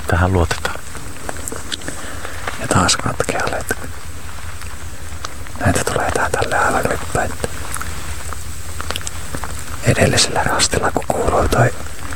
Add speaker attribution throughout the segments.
Speaker 1: Tähän luotetaan.
Speaker 2: Ja taas katkealle, että näitä tulee tälle alaryppäin. Edellisellä rastilla, kun kuuluu toi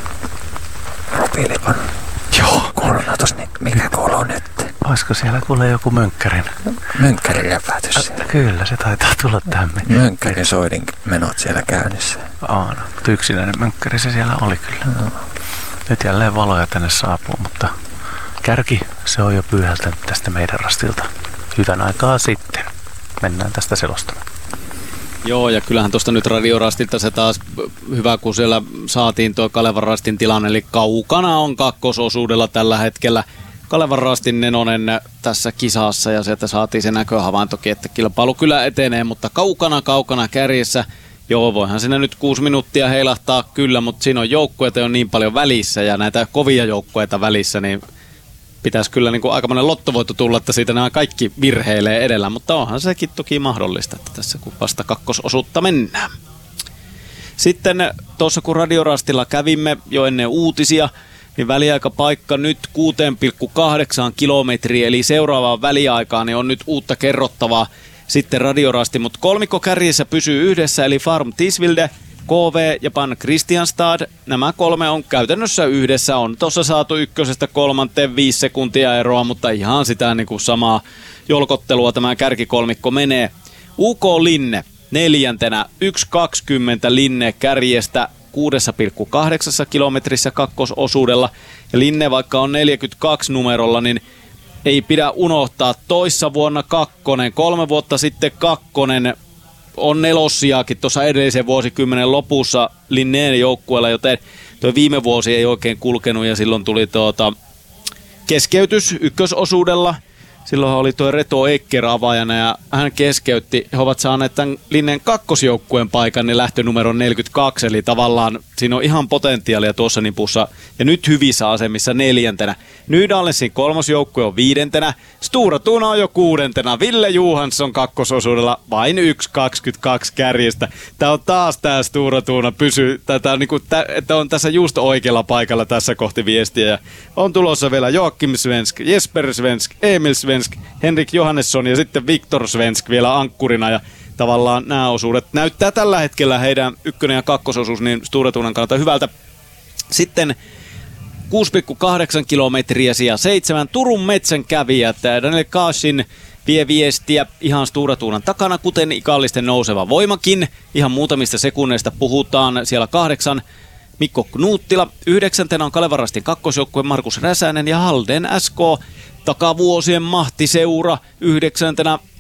Speaker 2: Ropilikon kuulunotus, niin mikä kuuluu nyt?
Speaker 1: Olisiko siellä kuule joku mönkkärin?
Speaker 2: Mönkkärin räpätys siellä.
Speaker 1: Kyllä, se taitaa tulla tänne.
Speaker 2: Mönkkärin soidin menot siellä käynnissä.
Speaker 1: Aina, yksinäinen mönkkäri se siellä oli kyllä. No. Nyt jälleen valoja tänne saapuu, mutta kärki se on jo pyyhältänyt tästä meidän rastilta hyvän aikaa sitten. Mennään tästä selostamaan.
Speaker 3: Joo, ja kyllähän tuosta nyt radiorastilta se taas hyvä, kun siellä saatiin tuo Kalevan rastin tilanne, eli kaukana on kakkososuudella tällä hetkellä Kalevan rastin nenonen tässä kisassa, ja sieltä saatiin se näköhavaintokin, että kilpailu kyllä etenee, mutta kaukana kärjessä. Joo, voihan sinne nyt 6 minuuttia heilahtaa kyllä, mutta siinä on joukkueita jo niin paljon välissä, ja näitä kovia joukkueita välissä, niin pitäisi kyllä niin kuin aikamoinen lottovoitto tulla, että siitä nämä kaikki virheilee edellä, mutta onhan sekin toki mahdollista, että tässä kun vasta kakkososuutta mennään. Sitten tuossa kun radiorastilla kävimme jo ennen uutisia, niin väliaikapaikka nyt 6,8 kilometriä, eli seuraavaan väliaikaan niin on nyt uutta kerrottavaa sitten radiorasti, mutta kolmikko kärjessä pysyy yhdessä, eli Farm Tisvilde, KV ja Pan Kristianstad. Nämä 3 on käytännössä yhdessä. On tuossa saatu 1:3 5 sekuntia eroa, mutta ihan sitä niin kuin samaa jolkottelua tämä kärkikolmikko menee. UK Linne 4. 1:20 Linne kärjestä 6,8 kilometrissä kakkososuudella. Ja Linne vaikka on 42 numerolla, niin ei pidä unohtaa toissa vuonna 2, 3 vuotta sitten 2, on 4 tuossa edellisen vuosikymmenen lopussa Linneen joukkueella, joten tuo viime vuosi ei oikein kulkenut ja silloin tuli keskeytys ykkösosuudella. Silloin oli tuo Reto Ekker avaajana ja hän keskeytti. He ovat saaneet tämän Linneen kakkosjoukkueen paikan, niin lähtönumero 42, eli tavallaan siinä on ihan potentiaalia tuossa nipussa. Ja nyt hyvissä asemissa 4. Nydallensin 3. joukkue on 5. Stora Tuna on jo 6. Ville Johansson kakkososuudella vain 1:22 kärjestä. Tämä on taas tämä Stora Tuna pysyy, että on tässä just oikealla paikalla tässä kohti viestiä. Ja on tulossa vielä Joakim Svensk, Jesper Svensk, Emil Svensk, Henrik Johannesson ja sitten Viktor Svensk vielä ankkurina, ja tavallaan nämä osuudet näyttää tällä hetkellä heidän 1. ja 2. osuus niin Stora Tunan kannalta hyvältä. Sitten 6,8 kilometriä sijaan 7 Turun metsän kävijät. Daniel Kaasin vie viestiä ihan Stora Tunan takana, kuten ikallisten nouseva voimakin. Ihan muutamista sekunneista puhutaan. Siellä 8 Mikko Knuuttila. 9. on Kalevan rastin kakkosjoukkue Markus Räsänen ja Halden SK. Takavuosien mahtiseura 9.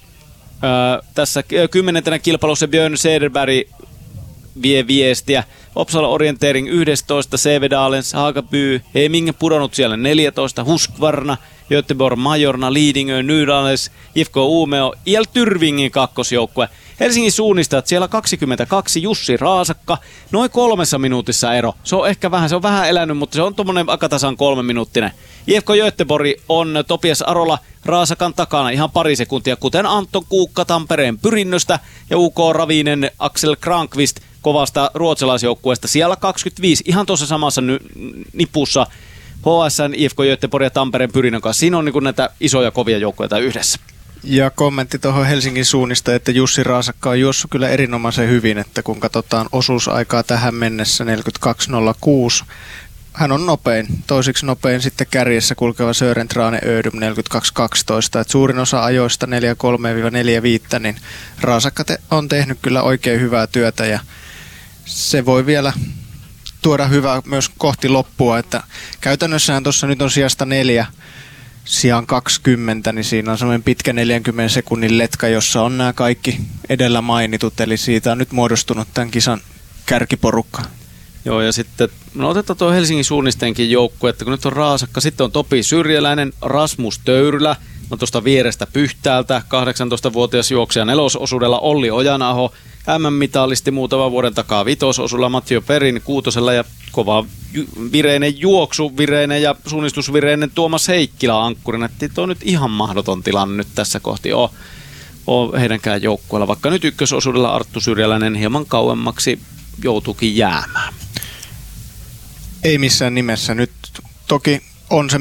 Speaker 3: Tässä 10. kilpailussa Björn Sederberg vie viestiä. Uppsala Orientering 11. Sävedalens Hagaby. Heming pudonnut siellä 14. Husqvarna, Göteborg Majorna, Lidingö, Nydalens, IFK Umeå, IL Tyrvingin kakkosjoukkue. Helsingin suunnistajat siellä 22, Jussi Raasakka, noin 3 minuutissa ero. Se on vähän elänyt, mutta se on tuommoinen aika tasan 3 minuuttinen. IFK Göteborg on Topias Arola Raasakan takana ihan pari sekuntia, kuten Anton Kuukka Tampereen Pyrinnöstä ja UK Ravinen Axel Krankvist kovasta ruotsalaisjoukkueesta siellä 25, ihan tuossa samassa nipussa HSN, IFK Göteborg ja Tampereen Pyrinnön kanssa. Siinä on niin kuin näitä isoja kovia joukkueita yhdessä.
Speaker 4: Ja kommentti tuohon Helsingin suunnista, että Jussi Raasakka on juossut kyllä erinomaisen hyvin, että kun katsotaan osuusaikaa tähän mennessä 42.06. Hän on nopein, toiseksi nopein sitten kärjessä kulkeva Sören Trane Ödum 42.12. Et suurin osa ajoista 4.3-4.5, niin Raasakka on tehnyt kyllä oikein hyvää työtä ja se voi vielä tuoda hyvää myös kohti loppua, että käytännössähän tuossa nyt on sijasta 4 sijaan 20, niin siinä on semmoinen pitkä 40 sekunnin letka, jossa on nämä kaikki edellä mainitut, eli siitä on nyt muodostunut tämän kisan kärkiporukka.
Speaker 3: Joo, ja sitten otetaan tuo Helsingin suunnistenkin joukkue, että kun nyt on Raasakka, sitten on Topi Syrjäläinen, Rasmus Töyrylä, on tuosta vierestä Pyhtäältä, 18-vuotias juoksija 4. osuudella Olli Ojanaho, MM-mitalisti muutaman vuoden takaa 5. osuudella Mathieu Perin 6. ja kova vireinen juoksu, vireinen ja suunnistusvireinen Tuomas Heikkilä ankkurina. Että tuo on nyt ihan mahdoton tilanne nyt tässä kohti on heidänkään joukkueella, vaikka nyt 1. osuudella Arttu Syrjäläinen hieman kauemmaksi joutuukin jäämään.
Speaker 4: Ei missään nimessä. Nyt toki on se